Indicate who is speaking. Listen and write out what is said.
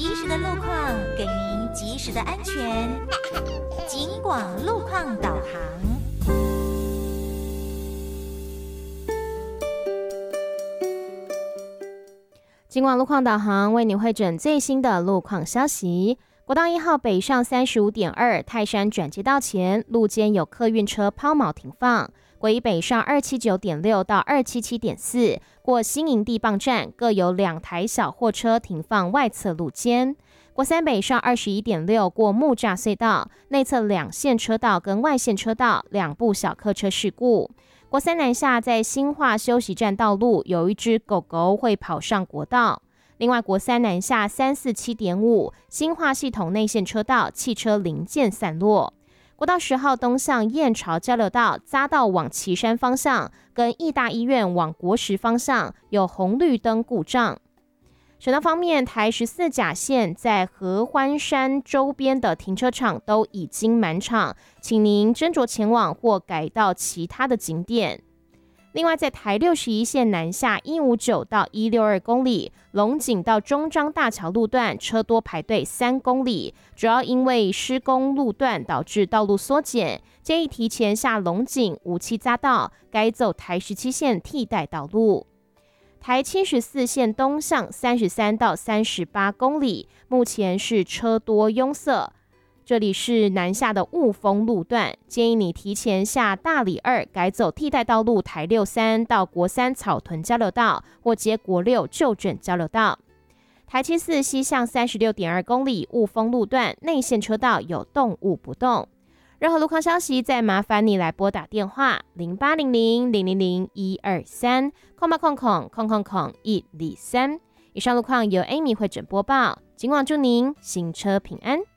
Speaker 1: 及时的路况，给您及时的安全。警广路况导航。
Speaker 2: 警广路况导航为你汇整最新的路况消息。国道1号北上35.2泰山转接道前，路肩有客运车抛锚停放。国一北上279.6到277.4，过新营地磅站各有2台小货车停放外侧路肩。国三北上21.6过木栅隧道，内侧2线车道跟外线车道2部小客车事故。国三南下在新化休息站道路有一只狗狗会跑上国道。另外，国三南下347.5新化系统内线车道汽车零件散落。国道10号东向燕巢交流道匝道往旗山方向跟义大医院往国十方向有红绿灯故障。省道方面，台14甲线在合欢山周边的停车场都已经满场，请您斟酌前往或改到其他的景点。另外，在台61线南下159到162公里，龙井到中彰大桥路段车多排队3公里，主要因为施工路段导致道路缩减，建议提前下龙井57匝道，改走台17线替代道路。台74线东向33到38公里，目前是车多拥塞。这里是南下的雾峰路段，建议你提前下大里2，改走替代道路台63到国三草屯交流道，或接国6旧镇交流道。台74西向36.2公里雾峰路段内线车道有动物不动。任何路况消息，再麻烦你来拨打电话0800000123，123。以上路况由 Amy 汇整播报，警广祝您行车平安。